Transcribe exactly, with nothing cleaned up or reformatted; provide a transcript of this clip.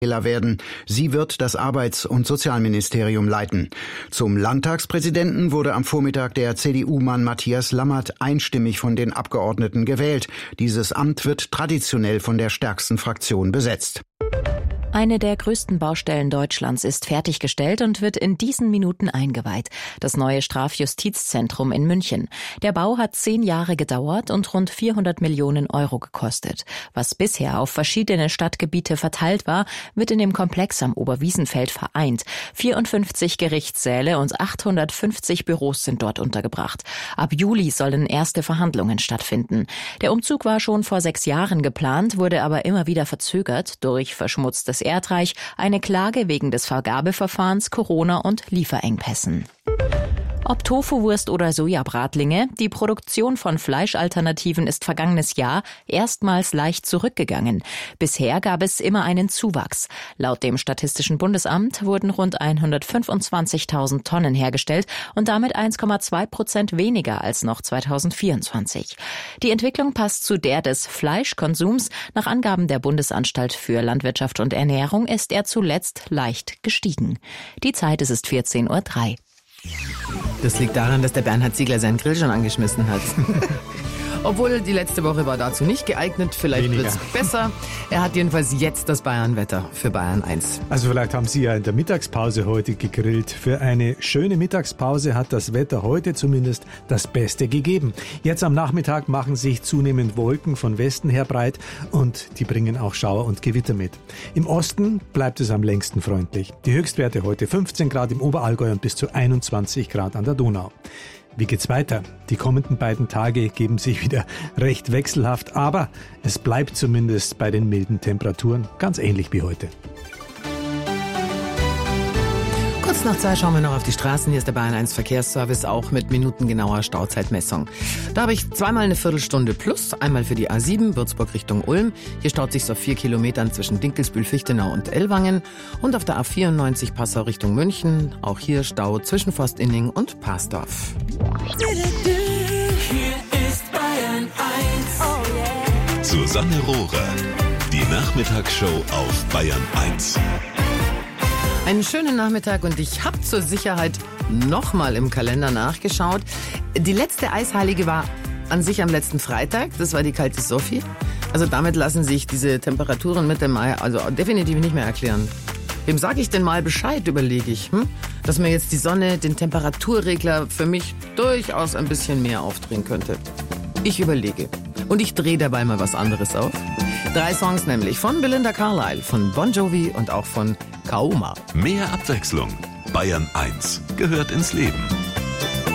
werden. Sie wird das Arbeits- und Sozialministerium leiten. Zum Landtagspräsidenten wurde am Vormittag der C D U-Mann Matthias Lammert einstimmig von den Abgeordneten gewählt. Dieses Amt wird traditionell von der stärksten Fraktion besetzt. Eine der größten Baustellen Deutschlands ist fertiggestellt und wird in diesen Minuten eingeweiht. Das neue Strafjustizzentrum in München. Der Bau hat zehn Jahre gedauert und rund vierhundert Millionen Euro gekostet. Was bisher auf verschiedene Stadtgebiete verteilt war, wird in dem Komplex am Oberwiesenfeld vereint. vierundfünfzig Gerichtssäle und achthundertfünfzig Büros sind dort untergebracht. Ab Juli sollen erste Verhandlungen stattfinden. Der Umzug war schon vor sechs Jahren geplant, wurde aber immer wieder verzögert durch verschmutztes Erdreich, eine Klage wegen des Vergabeverfahrens, Corona und Lieferengpässen. Ob Tofuwurst oder Sojabratlinge, die Produktion von Fleischalternativen ist vergangenes Jahr erstmals leicht zurückgegangen. Bisher gab es immer einen Zuwachs. Laut dem Statistischen Bundesamt wurden rund hundertfünfundzwanzigtausend Tonnen hergestellt und damit eins Komma zwei Prozent weniger als noch zweitausendvierundzwanzig. Die Entwicklung passt zu der des Fleischkonsums. Nach Angaben der Bundesanstalt für Landwirtschaft und Ernährung ist er zuletzt leicht gestiegen. Die Zeit ist es vierzehn Uhr drei. Das liegt daran, dass der Bernhard Ziegler seinen Grill schon angeschmissen hat. Obwohl, die letzte Woche war dazu nicht geeignet. Vielleicht wird es besser. Er hat jedenfalls jetzt das Bayern-Wetter für Bayern eins. Also vielleicht haben Sie ja in der Mittagspause heute gegrillt. Für eine schöne Mittagspause hat das Wetter heute zumindest das Beste gegeben. Jetzt am Nachmittag machen sich zunehmend Wolken von Westen her breit und die bringen auch Schauer und Gewitter mit. Im Osten bleibt es am längsten freundlich. Die Höchstwerte heute fünfzehn Grad im Oberallgäu und bis zu einundzwanzig Grad an der Donau. Wie geht's weiter? Die kommenden beiden Tage geben sich wieder recht wechselhaft, aber es bleibt zumindest bei den milden Temperaturen ganz ähnlich wie heute. Kurz nach zwei schauen wir noch auf die Straßen. Hier ist der Bayern eins Verkehrsservice, auch mit minutengenauer Stauzeitmessung. Da habe ich zweimal eine Viertelstunde plus, einmal für die A sieben, Würzburg Richtung Ulm. Hier staut sich auf vier Kilometern zwischen Dinkelsbühl-Fichtenau und Ellwangen. Und auf der A vierundneunzig Passau Richtung München, auch hier Stau zwischen Forstinning und Parsdorf. Hier ist Bayern eins. Susanne Rohrer, die Nachmittagsshow auf Bayern eins. Einen schönen Nachmittag und ich habe zur Sicherheit nochmal im Kalender nachgeschaut. Die letzte Eisheilige war an sich am letzten Freitag, das war die kalte Sophie. Also damit lassen sich diese Temperaturen Mitte Mai also definitiv nicht mehr erklären. Wem sage ich denn mal Bescheid, überlege ich, hm? Dass mir jetzt die Sonne den Temperaturregler für mich durchaus ein bisschen mehr aufdrehen könnte. Ich überlege. Und ich drehe dabei mal was anderes auf. Drei Songs nämlich von Belinda Carlisle, von Bon Jovi und auch von Kaoma. Mehr Abwechslung. Bayern eins gehört ins Leben.